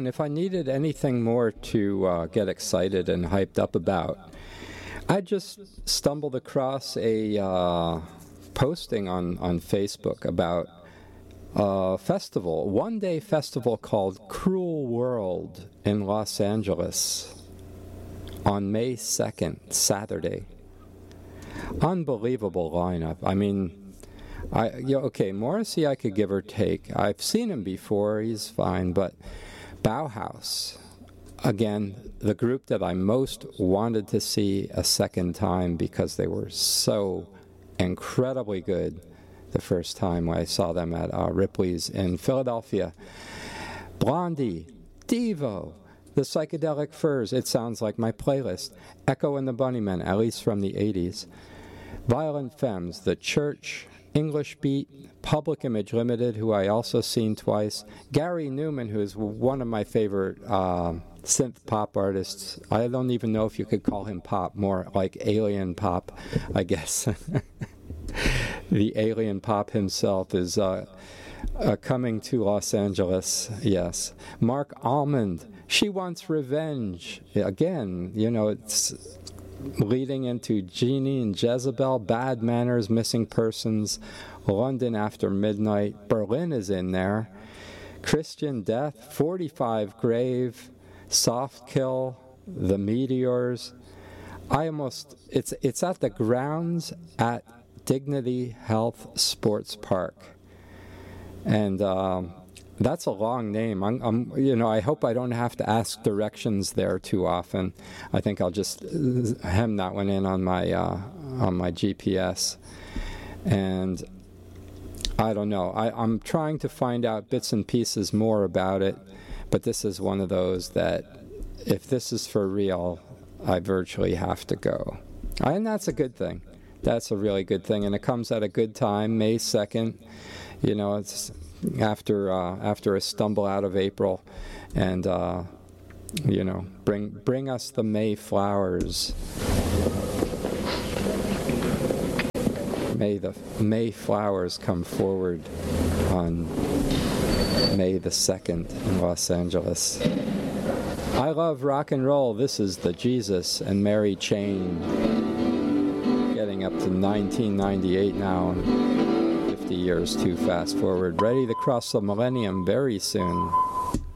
and if I needed anything more to get excited and hyped up about, I just stumbled across a posting on Facebook about a festival, one-day festival called Cruel World in Los Angeles on May 2nd, Saturday. Unbelievable lineup. I mean, okay, Morrissey I could give or take. I've seen him before, he's fine, but Bauhaus, again, the group that I most wanted to see a second time because they were so incredibly good the first time when I saw them at Ripley's in Philadelphia. Blondie, Devo, the Psychedelic Furs, it sounds like my playlist. Echo and the Bunnymen, at least from the 80s. Violent Femmes, The Church, English Beat, Public Image Limited, who I also seen twice. Gary Newman, who is one of my favorite synth pop artists. I don't even know if you could call him pop, more like alien pop, I guess. The alien pop himself is coming to Los Angeles, yes. Mark Almond, She Wants Revenge. Again, you know, it's leading into Genie and Jezebel, Bad Manners, Missing Persons, London After Midnight. Berlin is in there. Christian Death, 45 Grave, Soft Kill, The Meteors. It's at the grounds at Dignity Health Sports Park, and that's a long name. I hope I don't have to ask directions there too often. I think I'll just hem that one in on my GPS, and I don't know. I'm trying to find out bits and pieces more about it, but this is one of those that, if this is for real, I virtually have to go, and that's a good thing. That's a really good thing, and it comes at a good time, May 2nd. You know, it's after a stumble out of April, and you know, bring us the May flowers. May the May flowers come forward on May the 2nd in Los Angeles. I love rock and roll. This is the Jesus and Mary Chain. Getting up to 1998 now, 50 years too fast forward. Ready to cross the millennium very soon.